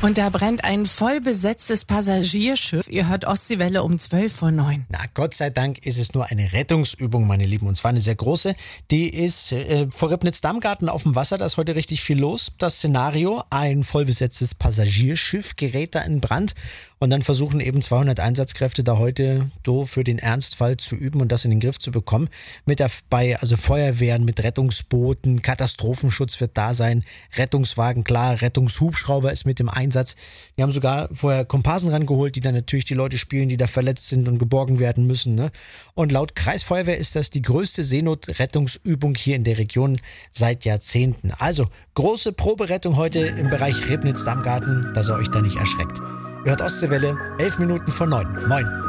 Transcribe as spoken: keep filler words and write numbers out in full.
Und da brennt ein voll besetztes Passagierschiff. Ihr hört Ostseewelle um zwölf vor neun. Na, Gott sei Dank ist es nur eine Rettungsübung, meine Lieben. Und zwar eine sehr große. Die ist äh, vor Ribnitz-Dammgarten auf dem Wasser. Da ist heute richtig viel los. Das Szenario: ein voll besetztes Passagierschiff gerät da in Brand. Und dann versuchen eben zweihundert Einsatzkräfte da heute so für den Ernstfall zu üben und das in den Griff zu bekommen. Mit dabei also Feuerwehren, mit Rettungsbooten, Katastrophenschutz wird da sein, Rettungswagen, klar, Rettungshubschrauber ist mit im Einsatz. Die haben sogar vorher Komparsen rangeholt, die dann natürlich die Leute spielen, die da verletzt sind und geborgen werden müssen. Ne? Und laut Kreisfeuerwehr ist das die größte Seenotrettungsübung hier in der Region seit Jahrzehnten. Also große Proberettung heute im Bereich Ribnitz-Dammgarten, dass ihr euch da nicht erschreckt. Ihr hört Ostseewelle, elf Minuten vor neun. Moin.